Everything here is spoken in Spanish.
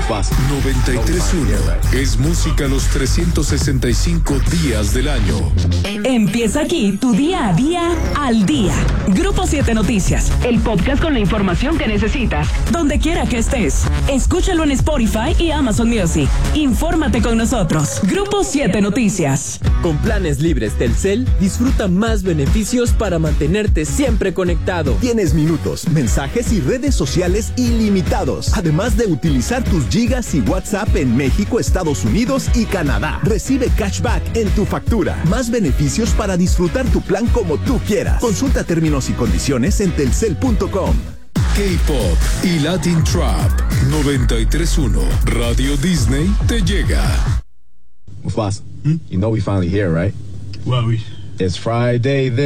93.1 es música los 365 días del año. Empieza aquí tu día a día al día. Grupo 7 Noticias, el podcast con la información que necesitas, donde quiera que estés. Escúchalo en Spotify y Amazon Music. Infórmate con nosotros. Grupo 7 Noticias. Con planes libres Telcel, disfruta más beneficios para mantenerte siempre conectado. Tienes minutos, mensajes y redes sociales ilimitados, además de utilizar tus gigas y WhatsApp en México, Estados Unidos y Canadá. Recibe cashback en tu factura. Más beneficios para disfrutar tu plan como tú quieras. Consulta términos y condiciones en telcel.com. K-Pop y Latin Trap 93.1 Radio Disney te llega. Mufasa, you know we finally here, right? Well, It's Friday then.